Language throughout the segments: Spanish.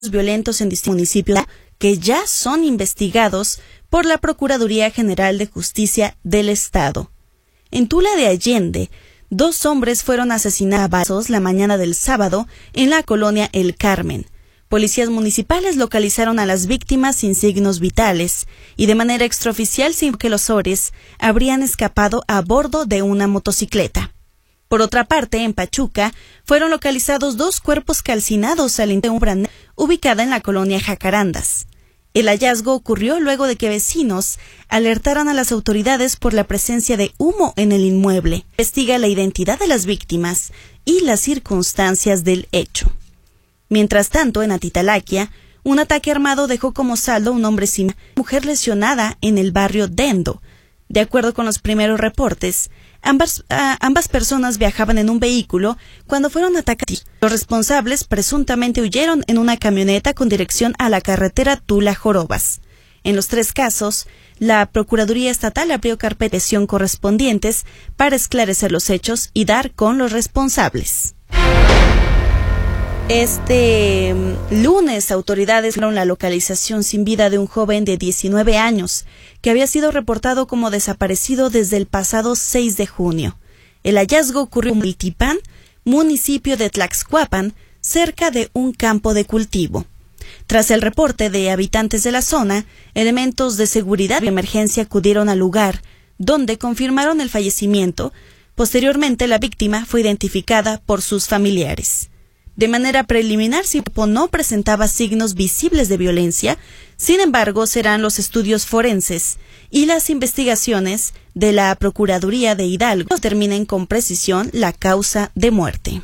violentos en distintos municipios que ya son investigados por la Procuraduría General de Justicia del Estado. En Tula de Allende, 2 hombres fueron asesinados a balazos la mañana del sábado en la colonia El Carmen. Policías municipales localizaron a las víctimas sin signos vitales y de manera extraoficial sin que los hombres habrían escapado a bordo de una motocicleta. Por otra parte, en Pachuca, fueron localizados 2 cuerpos calcinados al interior de una obra ubicada en la colonia Jacarandas. El hallazgo ocurrió luego de que vecinos alertaron a las autoridades por la presencia de humo en el inmueble. Investiga la identidad de las víctimas y las circunstancias del hecho. Mientras tanto, en Atitalaquia, un ataque armado dejó como saldo a un hombre sin mujer lesionada en el barrio Dendo. De acuerdo con los primeros reportes, ambas personas viajaban en un vehículo cuando fueron atacados. Los responsables presuntamente huyeron en una camioneta con dirección a la carretera Tula-Jorobas. En los 3 casos, la Procuraduría Estatal abrió carpetas correspondientes para esclarecer los hechos y dar con los responsables. Este lunes, autoridades dieron la localización sin vida de un joven de 19 años que había sido reportado como desaparecido desde el pasado 6 de junio. El hallazgo ocurrió en Multipán, municipio de Tlaxcuapan, cerca de un campo de cultivo. Tras el reporte de habitantes de la zona, elementos de seguridad y emergencia acudieron al lugar, donde confirmaron el fallecimiento. Posteriormente, la víctima fue identificada por sus familiares. De manera preliminar, si no presentaba signos visibles de violencia, sin embargo, serán los estudios forenses y las investigaciones de la Procuraduría de Hidalgo que determinen con precisión la causa de muerte.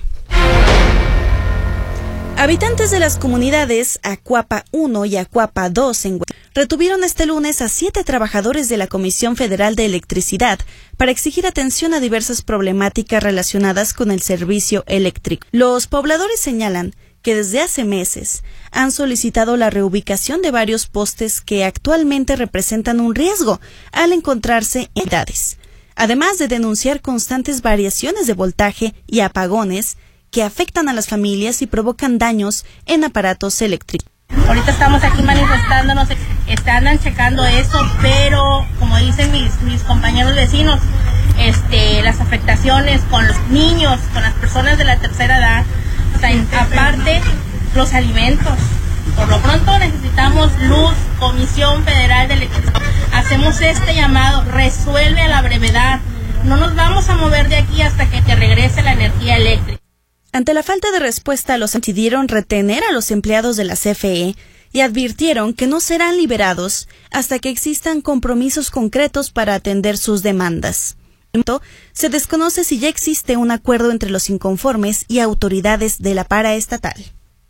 Habitantes de las comunidades Acuapa 1 y Acuapa 2 en retuvieron este lunes a 7 trabajadores de la Comisión Federal de Electricidad para exigir atención a diversas problemáticas relacionadas con el servicio eléctrico. Los pobladores señalan que desde hace meses han solicitado la reubicación de varios postes que actualmente representan un riesgo al encontrarse en ciudades, además de denunciar constantes variaciones de voltaje y apagones que afectan a las familias y provocan daños en aparatos eléctricos. Ahorita estamos aquí manifestándonos, andan checando eso, pero como dicen mis compañeros vecinos, las afectaciones con los niños, con las personas de la tercera edad, aparte los alimentos. Por lo pronto necesitamos luz, Comisión Federal de Electricidad. Hacemos este llamado, resuelve a la brevedad. No nos vamos a mover de aquí hasta que te regrese la energía eléctrica. Ante la falta de respuesta, los decidieron retener a los empleados de la CFE y advirtieron que no serán liberados hasta que existan compromisos concretos para atender sus demandas. Se desconoce si ya existe un acuerdo entre los inconformes y autoridades de la paraestatal.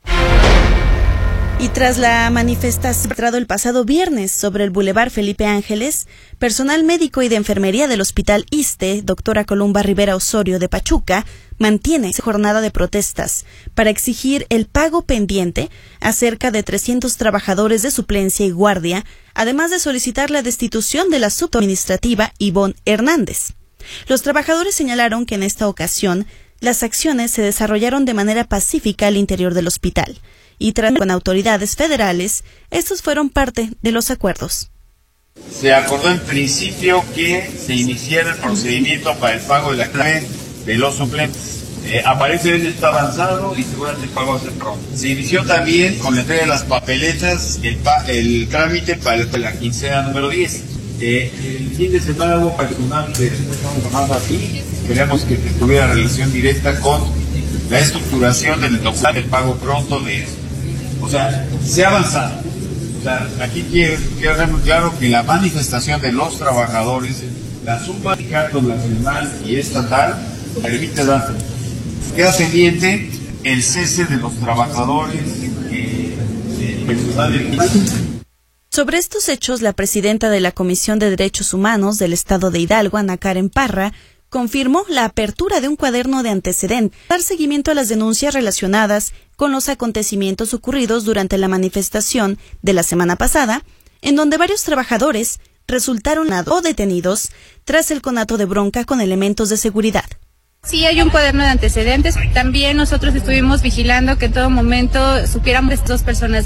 Y tras la manifestación el pasado viernes sobre el Boulevard Felipe Ángeles, personal médico y de enfermería del Hospital ISSSTE, doctora Columba Rivera Osorio de Pachuca, mantiene jornada de protestas para exigir el pago pendiente a cerca de 300 trabajadores de suplencia y guardia, además de solicitar la destitución de la subadministrativa Ivonne Hernández. Los trabajadores señalaron que en esta ocasión las acciones se desarrollaron de manera pacífica al interior del hospital y con autoridades federales, estos fueron parte de los acuerdos. Se acordó en principio que se iniciara el procedimiento para el pago de la clave de los suplentes. Aparece que está avanzado y seguramente el pago va a ser pronto. Se inició también con la entrega de las papeletas el trámite para la quincena número 10. El fin de semana hubo personal que estamos trabajando aquí. Queremos que tuviera relación directa con la estructuración del pago pronto de eso. O sea, se ha avanzado. O sea, aquí quiero dejar muy claro que la manifestación de los trabajadores, la suma de sindicatos nacional y estatal, permite dar. Queda pendiente el cese de los trabajadores, personal del. Sobre estos hechos, la presidenta de la Comisión de Derechos Humanos del Estado de Hidalgo, Ana Karen Parra, confirmó la apertura de un cuaderno de antecedentes para dar seguimiento a las denuncias relacionadas con los acontecimientos ocurridos durante la manifestación de la semana pasada, en donde varios trabajadores resultaron detenidos tras el conato de bronca con elementos de seguridad. Sí, hay un cuaderno de antecedentes. También nosotros estuvimos vigilando que en todo momento supiéramos estas dos personas